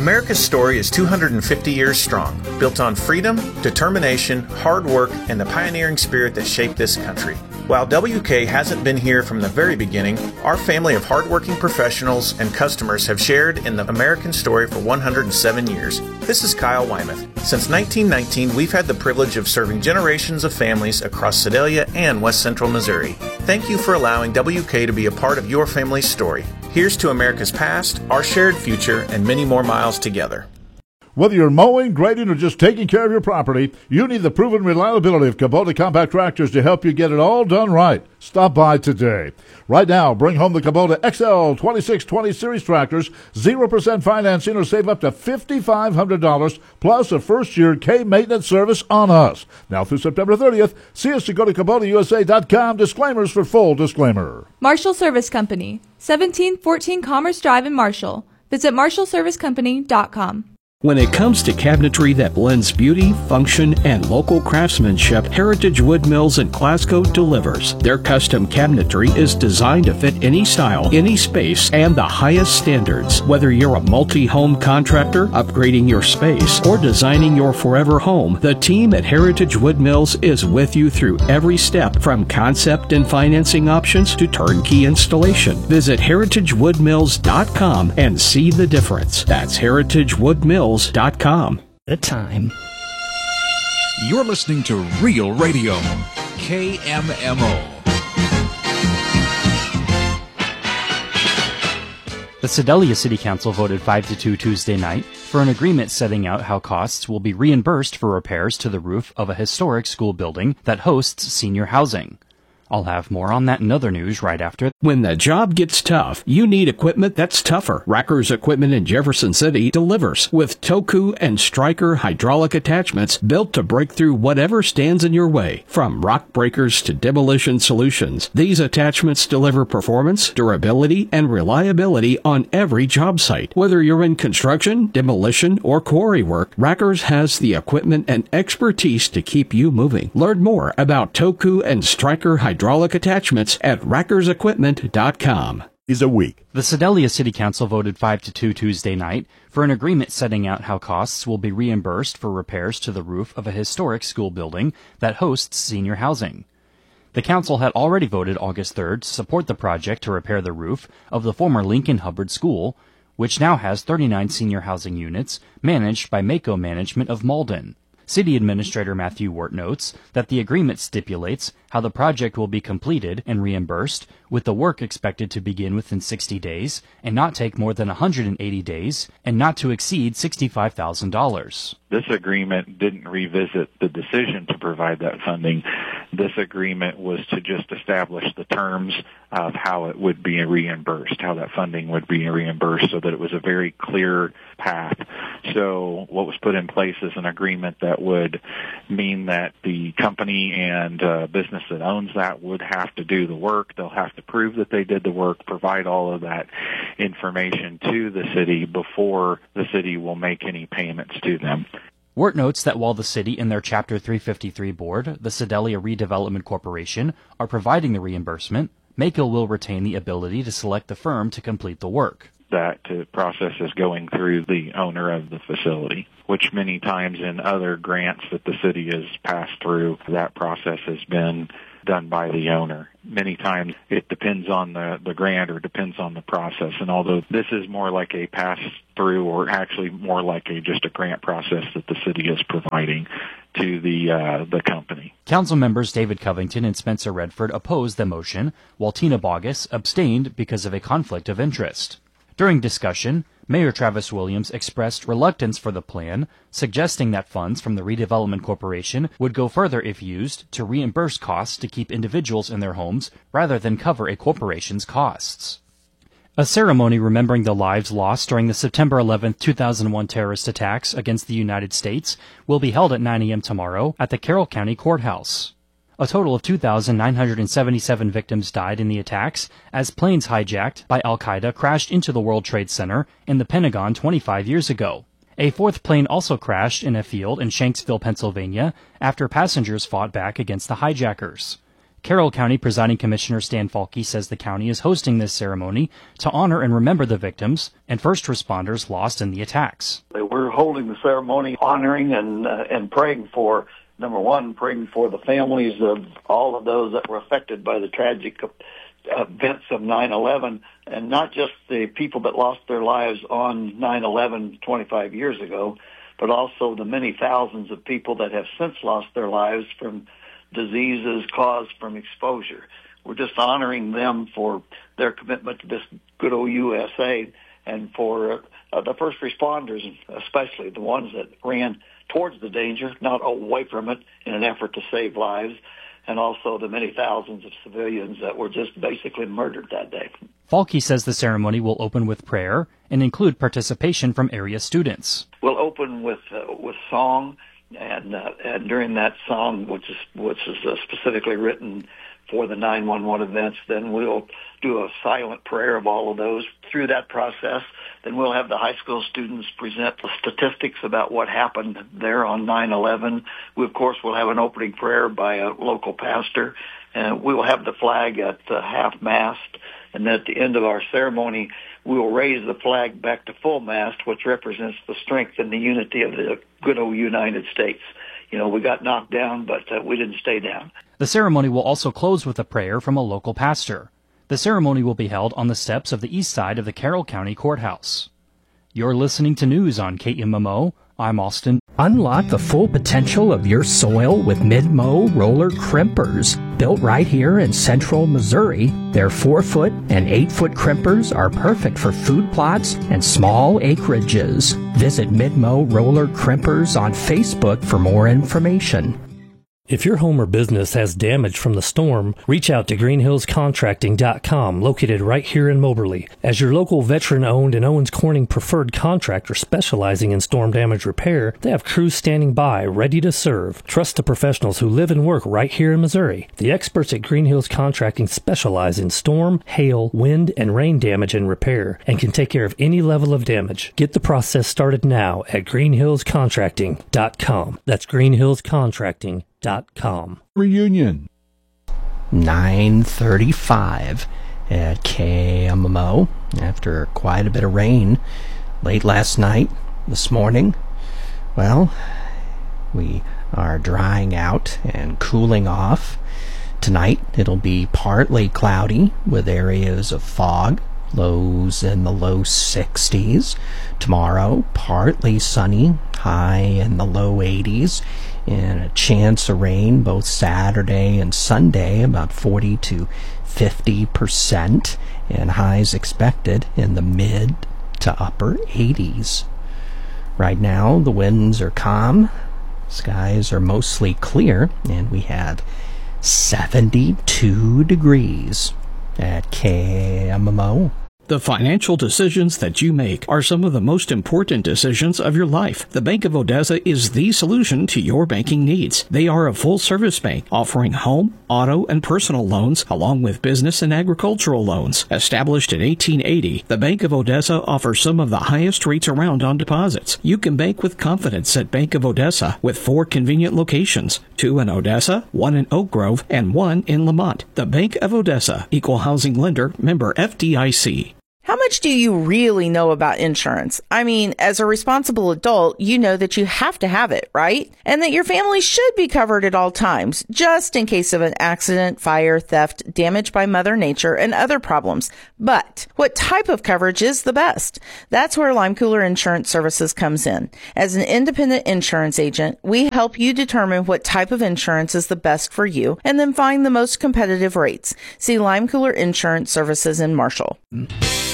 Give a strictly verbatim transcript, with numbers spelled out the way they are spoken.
America's story is two hundred fifty years strong, built on freedom, determination, hard work, and the pioneering spirit that shaped this country. While W K hasn't been here from the very beginning, our family of hardworking professionals and customers have shared in the American story for one hundred seven years. This is Kyle Wymuth. Since nineteen nineteen, we've had the privilege of serving generations of families across Sedalia and West Central Missouri. Thank you for allowing W K to be a part of your family's story. Here's to America's past, our shared future, and many more miles together. Whether you're mowing, grading, or just taking care of your property, you need the proven reliability of Kubota compact tractors to help you get it all done right. Stop by today. Right now, bring home the Kubota X L twenty-six twenty Series tractors, zero percent financing, or save up to five thousand five hundred dollars, plus a first-year K-maintenance service on us. Now through September thirtieth, see us to go to Kubota U S A dot com. Disclaimers for full disclaimer. Marshall Service Company, seventeen fourteen Commerce Drive in Marshall. Visit marshall service company dot com. When it comes to cabinetry that blends beauty, function, and local craftsmanship, Heritage Wood Mills in Glasgow delivers. Their custom cabinetry is designed to fit any style, any space, and the highest standards. Whether you're a multi-home contractor, upgrading your space, or designing your forever home, the team at Heritage Wood Mills is with you through every step, from concept and financing options to turnkey installation. Visit heritage wood mills dot com and see the difference. That's heritage wood mills dot com. The time. You're listening to Real Radio, K M M O. The Sedalia City Council voted five to two Tuesday night for an agreement setting out how costs will be reimbursed for repairs to the roof of a historic school building that hosts senior housing. I'll have more on that in other news right after. When the job gets tough, you need equipment that's tougher. Racker's Equipment in Jefferson City delivers with Toku and Stryker hydraulic attachments built to break through whatever stands in your way. From rock breakers to demolition solutions, these attachments deliver performance, durability, and reliability on every job site. Whether you're in construction, demolition, or quarry work, Racker's has the equipment and expertise to keep you moving. Learn more about Toku and Stryker hydraulic Hydraulic attachments at rackers equipment dot com. Is a week. The Sedalia City Council voted five to two Tuesday night for an agreement setting out how costs will be reimbursed for repairs to the roof of a historic school building that hosts senior housing. The council had already voted August third to support the project to repair the roof of the former Lincoln Hubbard School, which now has thirty-nine senior housing units managed by Mako Management of Malden. City Administrator Matthew Wirt notes that the agreement stipulates how the project will be completed and reimbursed, with the work expected to begin within sixty days and not take more than one hundred eighty days and not to exceed sixty-five thousand dollars. This agreement didn't revisit the decision to provide that funding. This agreement was to just establish the terms of how it would be reimbursed, how that funding would be reimbursed, so that it was a very clear path. So what was put in place is an agreement that would mean that the company and uh, business that owns that would have to do the work. They'll have to prove that they did the work, provide all of that information to the city before the city will make any payments to them. Wirt notes that while the city and their Chapter three fifty-three board, the Sedalia Redevelopment Corporation, are providing the reimbursement, Mako will retain the ability to select the firm to complete the work. That uh, process is going through the owner of the facility, which many times in other grants that the city has passed through, that process has been done by the owner. Many times it depends on the, the grant or depends on the process. And although this is more like a pass-through, or actually more like a just a grant process that the city is providing to the uh, the company. Council members David Covington and Spencer Redford opposed the motion, while Tina Bogus abstained because of a conflict of interest. During discussion, Mayor Travis Williams expressed reluctance for the plan, suggesting that funds from the Redevelopment Corporation would go further if used to reimburse costs to keep individuals in their homes rather than cover a corporation's costs. A ceremony remembering the lives lost during the September eleventh, two thousand one terrorist attacks against the United States will be held at nine a.m. tomorrow at the Carroll County Courthouse. A total of two thousand nine hundred seventy-seven victims died in the attacks as planes hijacked by Al-Qaeda crashed into the World Trade Center and the Pentagon twenty-five years ago. A fourth plane also crashed in a field in Shanksville, Pennsylvania, after passengers fought back against the hijackers. Carroll County Presiding Commissioner Stan Falke says the county is hosting this ceremony to honor and remember the victims and first responders lost in the attacks. We're holding the ceremony honoring and uh, and praying for, number one, praying for the families of all of those that were affected by the tragic events of nine eleven, and not just the people that lost their lives on nine eleven twenty-five years ago, but also the many thousands of people that have since lost their lives from diseases caused from exposure. We're just honoring them for their commitment to this good old U S A, and for uh, the first responders, especially the ones that ran towards the danger, not away from it, in an effort to save lives, and also the many thousands of civilians that were just basically murdered that day. Falke says the ceremony will open with prayer and include participation from area students. We'll open with uh, with song. And, uh, and during that song, which is which is uh, specifically written for the nine one one events, then we'll do a silent prayer of all of those. Through that process, then we'll have the high school students present the statistics about what happened there on nine eleven. We, of course, will have an opening prayer by a local pastor, and we will have the flag at uh, half-mast. And at the end of our ceremony, we will raise the flag back to full mast, which represents the strength and the unity of the good old United States. You know, we got knocked down, but uh, we didn't stay down. The ceremony will also close with a prayer from a local pastor. The ceremony will be held on the steps of the east side of the Carroll County Courthouse. You're listening to news on K M M O. I'm Austin. Unlock the full potential of your soil with Mid-Mow roller crimpers. Built right here in central Missouri, their four-foot and eight-foot crimpers are perfect for food plots and small acreages. Visit Mid-Mow roller crimpers on Facebook for more information. If your home or business has damage from the storm, reach out to green hills contracting dot com, located right here in Moberly. As your local veteran-owned and Owens Corning preferred contractor specializing in storm damage repair, they have crews standing by, ready to serve. Trust the professionals who live and work right here in Missouri. The experts at Green Hills Contracting specialize in storm, hail, wind, and rain damage and repair, and can take care of any level of damage. Get the process started now at green hills contracting dot com. That's green hills contracting dot com. Reunion. nine thirty-five at K M M O after quite a bit of rain late last night, this morning. Well, we are drying out and cooling off. Tonight it'll be partly cloudy with areas of fog, lows in the low sixties. Tomorrow, partly sunny, high in the low eighties. And a chance of rain both Saturday and Sunday, about forty to fifty percent, and highs expected in the mid to upper eighties. Right now, the winds are calm, skies are mostly clear, and we have seventy-two degrees at K M M O. The financial decisions that you make are some of the most important decisions of your life. The Bank of Odessa is the solution to your banking needs. They are a full-service bank offering home, auto, and personal loans, along with business and agricultural loans. Established in eighteen eighty, the Bank of Odessa offers some of the highest rates around on deposits. You can bank with confidence at Bank of Odessa with four convenient locations, two in Odessa, one in Oak Grove, and one in Lamont. The Bank of Odessa, Equal Housing Lender, member F D I C. How much do you really know about insurance? I mean, as a responsible adult, you know that you have to have it, right? And that your family should be covered at all times, just in case of an accident, fire, theft, damage by Mother Nature, and other problems. But what type of coverage is the best? That's where Lime Cooler Insurance Services comes in. As an independent insurance agent, we help you determine what type of insurance is the best for you and then find the most competitive rates. See Lime Cooler Insurance Services in Marshall.